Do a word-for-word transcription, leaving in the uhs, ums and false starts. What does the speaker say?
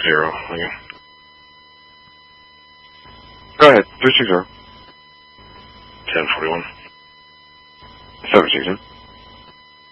zero. Okay. Go ahead. three six zero. ten forty-one. seven six zero.